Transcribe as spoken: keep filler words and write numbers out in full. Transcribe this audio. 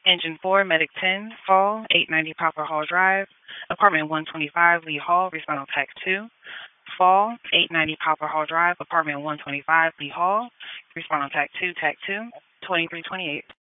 Engine four, Medic ten, Fall, eight ninety Poplar Hall Drive, Apartment one twenty-five, Lee Hall, respond on T A C two. Fall, eight ninety Poplar Hall Drive, Apartment one twenty-five, Lee Hall, respond on T A C two, T A C two, twenty-three twenty-eight.